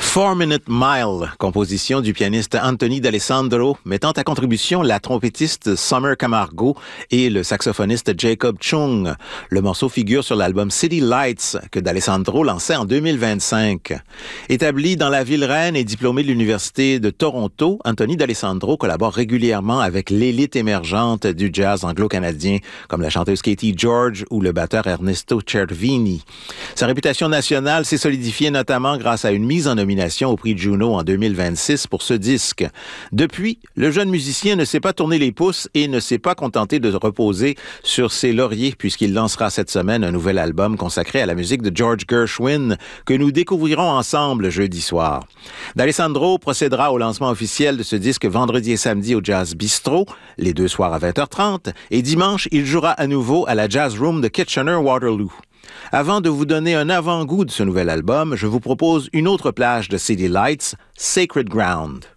4-Minute Mile, composition du pianiste Anthony D'Alessandro, mettant à contribution la trompettiste Summer Camargo et le saxophoniste Jacob Chung. Le morceau figure sur l'album City Lights que D'Alessandro lançait en 2025. Établi dans la ville reine et diplômé de l'Université de Toronto, Anthony D'Alessandro collabore régulièrement avec l'élite émergente du jazz anglo-canadien, comme la chanteuse Katie George ou le batteur Ernesto Cervini. Sa réputation nationale s'est solidifiée notamment grâce à une mise en nomination au prix Juno en 2026 pour ce disque. Depuis, le jeune musicien ne s'est pas tourné les pouces et ne s'est pas contenté de reposer sur ses lauriers puisqu'il lancera cette semaine un nouvel album consacré à la musique de George Gershwin que nous découvrirons ensemble jeudi soir. D'Alessandro procédera au lancement officiel de ce disque vendredi et samedi au Jazz Bistro, les deux soirs à 20h30, et dimanche, il jouera à nouveau à la Jazz Room de Kitchener-Waterloo. Avant de vous donner un avant-goût de ce nouvel album, je vous propose une autre plage de City Lights, Sacred Ground.